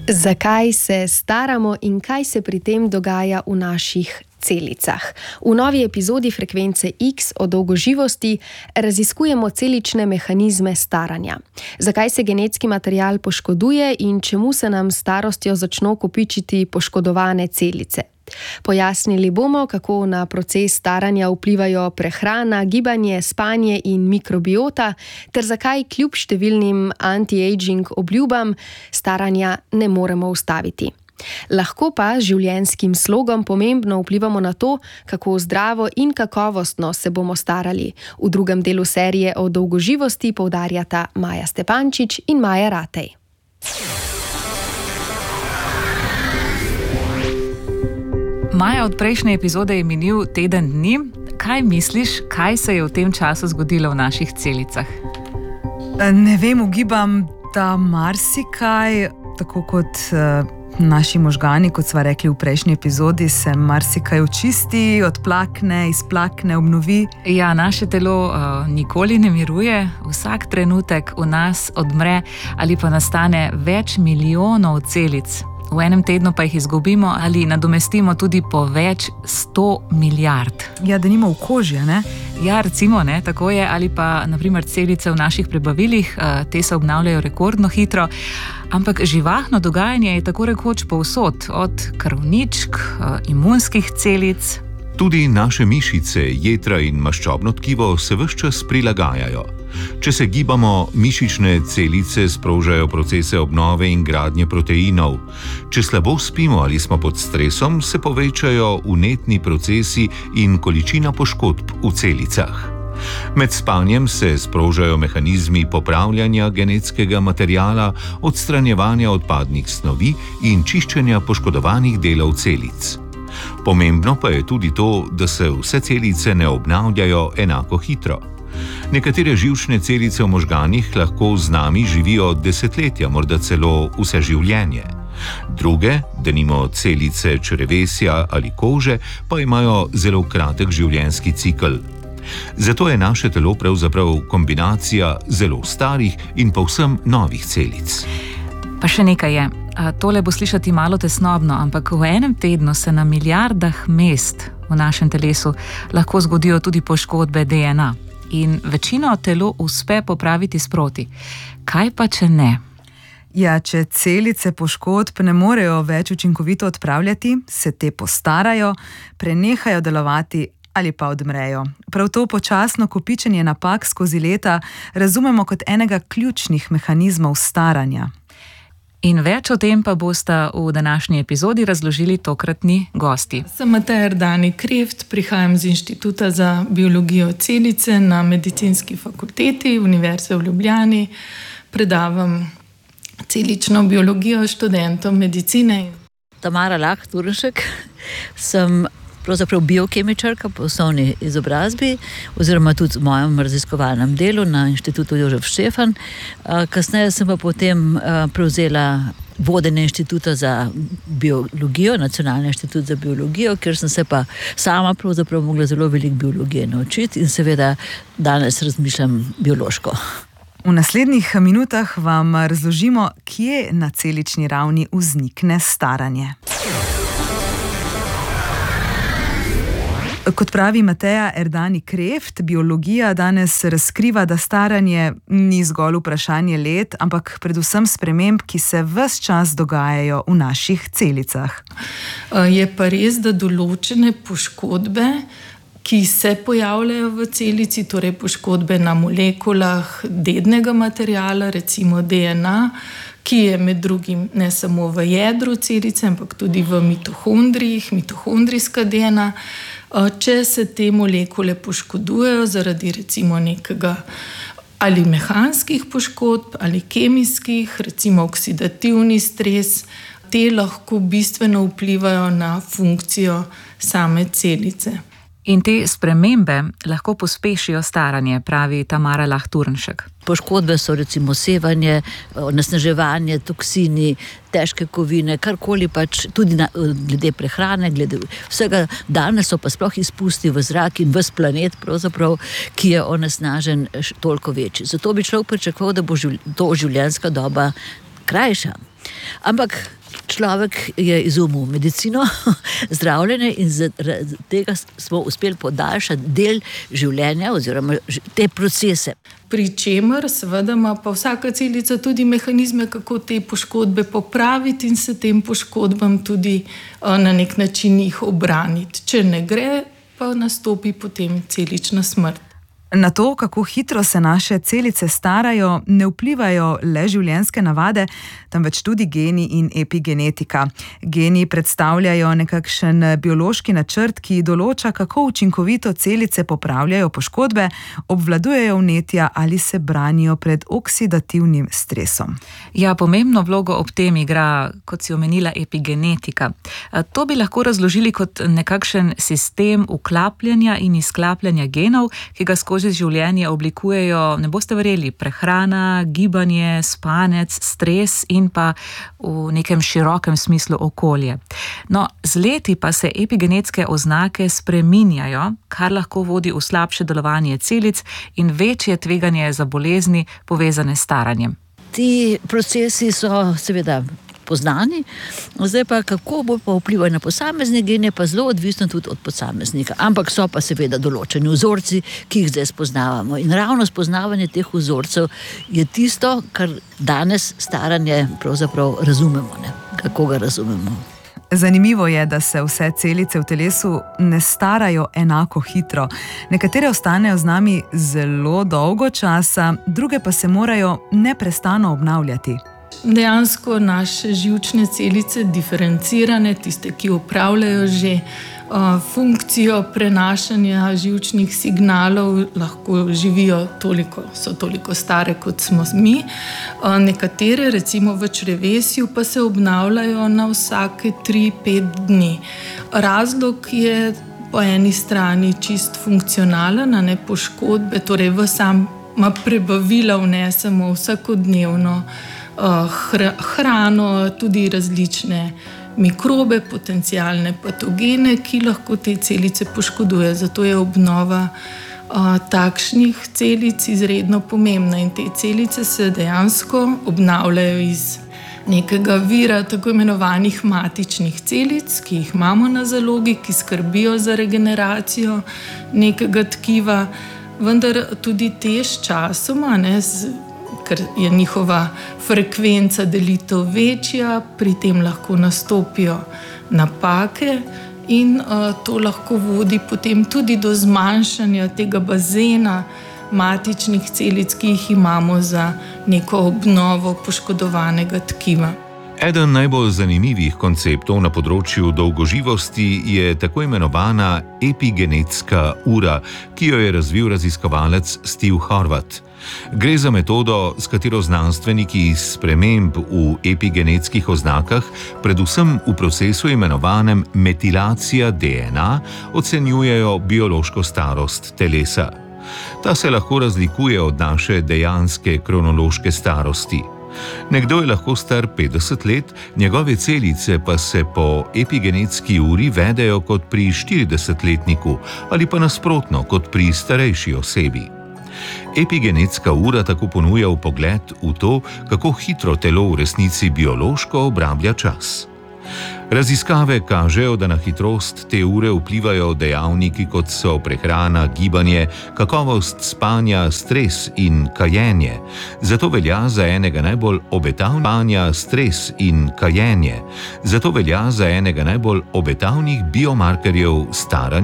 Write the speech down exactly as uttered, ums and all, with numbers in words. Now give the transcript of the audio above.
Zakaj se staramo in kaj se pri tem dogaja v naših celicah? V novi epizodi Frekvence X o dolgoživosti raziskujemo celične mehanizme staranja. Zakaj se genetski material poškoduje in čemu se nam s starostjo začno kopičiti poškodovane celice? Pojasnili bomo, kako na proces staranja vplivajo prehrana, gibanje, spanje in mikrobiota, ter zakaj kljub številnim anti-aging obljubam staranja ne moremo ustaviti. Lahko pa z življenjskim slogom pomembno vplivamo na to, kako zdravo in kakovostno se bomo starali. V drugem delu serije o dolgoživosti poudarjata Maja Stepančič in Maja Ratej. Maja, od prejšnje epizode je minil teden dni. Kaj misliš, kaj se je v tem času zgodilo v naših celicah? Ne vem, ugibam, da marsikaj, tako kot uh, naši možgani, kot sva rekli v prejšnji epizodi, se marsikaj očisti, odplakne, izplakne, obnovi. Ja, naše telo uh, nikoli ne miruje. Vsak trenutek v nas odmre ali pa nastane več milijonov celic. V enem tednu pa jih izgubimo ali nadomestimo tudi po več sto milijard. Ja, da nima v koži, ne? Ja, recimo, ne, tako je, ali pa naprimer celice v naših prebavilih, te se obnavljajo rekordno hitro, ampak živahno dogajanje je tako rekoč povsod, od krvničk, imunskih celic. Tudi naše mišice, jetra in maščobno tkivo se ves čas prilagajajo. Če se gibamo, mišične celice sprožajo procese obnove in gradnje proteinov. Če slabo spimo ali smo pod stresom, se povečajo vnetni procesi in količina poškodb v celicah. Med spanjem se sprožajo mehanizmi popravljanja genetskega materiala, odstranjevanja odpadnih snovi in čiščenja poškodovanih delov celic. Pomembno pa je tudi to, da se vse celice ne obnavljajo enako hitro. Nekatere živčne celice v možganih lahko z nami živijo desetletja, morda celo vse življenje. Druge, denimo celice črevesja ali kože, pa imajo zelo kratek življenjski cikel. Zato je naše telo pravzaprav kombinacija zelo starih in povsem novih celic. Pa še nekaj je. Tole bo slišati malo tesnobno, ampak v enem tednu se na milijardah mest v našem telesu lahko zgodijo tudi poškodbe D N A. In večino telo uspe popraviti sproti. Kaj pa, če ne? Ja, če celice poškodb ne morejo več učinkovito odpravljati, se te postarajo, prenehajo delovati ali pa odmrejo. Prav to počasno kopičenje napak skozi leta razumemo kot enega ključnih mehanizmov staranja. In več o tem pa bosta v današnji epizodi razložili tokratni gosti. Sem Mateja Erdani Kreft, prihajam z Inštituta za biologijo celice na Medicinski fakulteti Univerze v Ljubljani. Predavam celično biologijo študentom medicine. Tamara Lah Turnšek, sem pravzaprav biokemičarka po osnovni izobrazbi, oziroma tudi v mojem raziskovalnem delu na Inštitutu Jožef Štefan. Kasneje sem pa potem prevzela vodenje Inštituta za biologijo, Nacionalni inštitut za biologijo, kjer sem se pa sama pravzaprav mogla zelo veliko biologije naučiti in seveda danes razmišljam biološko. V naslednjih minutah vam razložimo, kje na celični ravni vznikne staranje. Kot pravi Mateja Erdani Kreft, biologija danes razkriva, da staranje ni zgolj vprašanje let, ampak predvsem sprememb, ki se ves čas dogajajo v naših celicah. Je pa res, da določene poškodbe, ki se pojavljajo v celici, torej poškodbe na molekulah dednega materiala, recimo D N A, ki je med drugim ne samo v jedru celice, ampak tudi v mitohondrijih, mitohondrijska D N A. Če se te molekule poškodujejo zaradi recimo nekega ali mehanskih poškodb ali kemijskih, recimo oksidativni stres, te lahko bistveno vplivajo na funkcijo same celice. In te spremembe lahko pospešijo staranje, pravi Tamara Lah Turnšek. Poškodbe so recimo sevanje, onesnaževanje, toksini, težke kovine, karkoli pač, tudi na, glede prehrane, glede vsega. Danes so pa sploh izpusti v zrak in ves planet, pravzaprav, ki je onesnažen toliko večji. Zato bi človek pričakoval, da bo živ, to življenjska doba krajša. Ampak človek je izumil medicino, zdravljenje in zaradi tega smo uspeli podaljšati del življenja oziroma te procese. Pri čemer seveda ima pa vsaka celica tudi mehanizme, kako te poškodbe popraviti in se tem poškodbam tudi na nek način jih obraniti. Če ne gre, pa nastopi potem celična smrt. Na to, kako hitro se naše celice starajo, ne vplivajo le življenjske navade, temveč tudi geni in epigenetika. Geni predstavljajo nekakšen biološki načrt, ki določa, kako učinkovito celice popravljajo poškodbe, obvladujejo vnetja ali se branijo pred oksidativnim stresom. Ja, pomembno vlogo ob tem igra, kot si omenila, epigenetika. To bi lahko razložili kot nekakšen sistem vklapljanja in izklapljanja genov, ki ga skozi življenje oblikujejo, ne boste verjeli, prehrana, gibanje, spanec, stres in pa v nekem širokem smislu okolje. No, z leti pa se epigenetske oznake spreminjajo, kar lahko vodi v slabše delovanje celic in večje tveganje za bolezni povezane s staranjem. Ti procesi so seveda poznani, zdaj pa kako bo pa vplivajo na posamezne gene, pa zelo odvisno tudi od posameznika. Ampak so pa seveda določeni vzorci, ki jih zdaj spoznavamo. In ravno spoznavanje teh vzorcev je tisto, kar danes staranje pravzaprav razumemo, ne? Kako ga razumemo. Zanimivo je, da se vse celice v telesu ne starajo enako hitro. Nekatere ostanejo z nami zelo dolgo časa, druge pa se morajo neprestano obnavljati. Dejansko naše živčne celice, diferencirane, tiste, ki upravljajo že uh, funkcijo prenašanja živčnih signalov, lahko živijo toliko, so toliko stare, kot smo mi. Uh, nekatere, recimo v črevesju, pa se obnavljajo na vsake tri pet dni. Razlog je po eni strani čist funkcionalen, a ne poškodbe, torej v sama prebavila vnesemo vsakodnevno hrano, tudi različne mikrobe, potencialne patogene, ki lahko te celice poškoduje. Zato je obnova a, takšnih celic izredno pomembna in te celice se dejansko obnavljajo iz nekega vira tako imenovanih matičnih celic, ki jih imamo na zalogi, ki skrbijo za regeneracijo nekega tkiva, vendar tudi te s časoma, ne, z ker je njihova frekvenca delitev večja, pri tem lahko nastopijo napake in uh, to lahko vodi potem tudi do zmanjšanja tega bazena matičnih celic, ki jih imamo za neko obnovo poškodovanega tkiva. Eden najbolj zanimivih konceptov na področju dolgoživosti je tako imenovana epigenetska ura, ki jo je razvil raziskovalec Steve Horvat. Gre za metodo, s katero znanstveniki sprememb v epigenetskih oznakah, predvsem v procesu imenovanem metilacija D N A, ocenjujejo biološko starost telesa. Ta se lahko razlikuje od naše dejanske kronološke starosti. Nekdo je lahko star petdeset let, njegove celice pa se po epigenetski uri vedejo kot pri štiridesetletniku ali pa nasprotno kot pri starejši osebi. Epigenetska ura tako ponuja vpogled v to, kako hitro telo v resnici biološko obrablja čas. Raziskave kažejo, da na hitrost te ure vplivajo dejavniki, kot so prehrana, gibanje, kakovost spanja, stres in kajenje. Zato velja za enega najbolj obetavnih spanja, stres in kajenje. Zato velja za enega najbolj obetavnih biomarkerjev staranja.